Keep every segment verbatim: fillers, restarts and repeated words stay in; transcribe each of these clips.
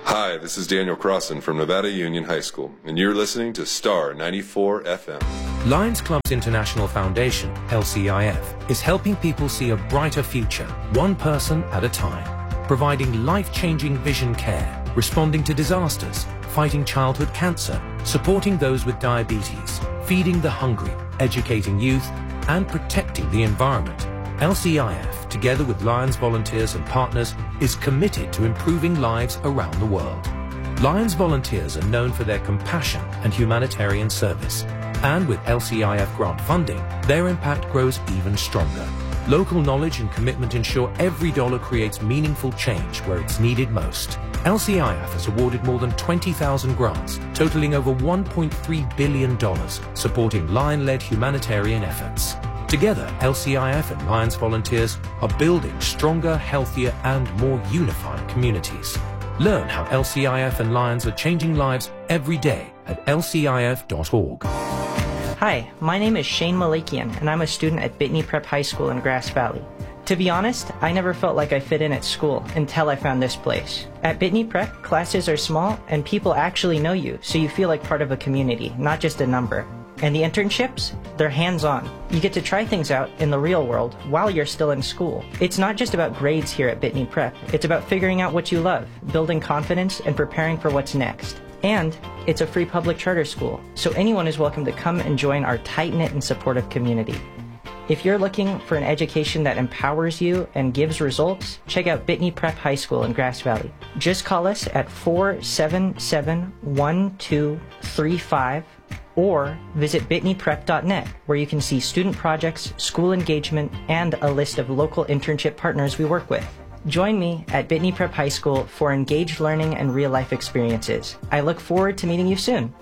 Hi, this is Daniel Crossan from Nevada Union High School, and you're listening to Star ninety-four F M. Lions Club's International Foundation, L C I F, is helping people see a brighter future, one person at a time, providing life-changing vision care, responding to disasters, fighting childhood cancer, supporting those with diabetes, feeding the hungry, educating youth, and protecting the environment. L C I F, together with Lions volunteers and partners, is committed to improving lives around the world. Lions volunteers are known for their compassion and humanitarian service. And with L C I F grant funding, their impact grows even stronger. Local knowledge and commitment ensure every dollar creates meaningful change where it's needed most. L C I F has awarded more than twenty thousand grants, totaling over one point three billion dollars, supporting Lion-led humanitarian efforts. Together, L C I F and Lions volunteers are building stronger, healthier, and more unified communities. Learn how L C I F and Lions are changing lives every day at L C I F dot org. Hi, my name is Shane Malakian, and I'm a student at Bitney Prep High School in Grass Valley. To be honest, I never felt like I fit in at school until I found this place. At Bitney Prep, classes are small, and people actually know you, so you feel like part of a community, not just a number. And the internships? They're hands-on. You get to try things out in the real world while you're still in school. It's not just about grades here at Bitney Prep. It's about figuring out what you love, building confidence, and preparing for what's next. And it's a free public charter school, so anyone is welcome to come and join our tight-knit and supportive community. If you're looking for an education that empowers you and gives results, check out Bitney Prep High School in Grass Valley. Just call us at four seven seven, one two three five or visit bitney prep dot net, where you can see student projects, school engagement, and a list of local internship partners we work with. Join me at Bitney Prep High School for engaged learning and real-life experiences. I look forward to meeting you soon.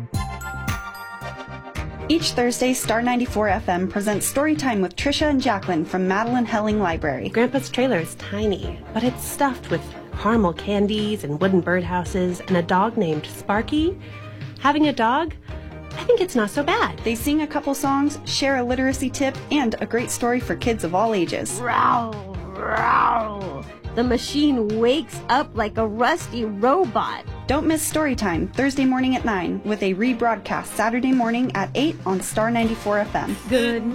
Each Thursday, Star ninety-four F M presents Storytime with Trisha and Jacqueline from Madeline Helling Library. Grandpa's trailer is tiny, but it's stuffed with caramel candies and wooden birdhouses and a dog named Sparky. Having a dog? I think it's not so bad. They sing a couple songs, share a literacy tip, and a great story for kids of all ages. Row, row. The machine wakes up like a rusty robot. Don't miss Storytime, Thursday morning at nine, with a rebroadcast Saturday morning at eight on Star ninety-four F M. Good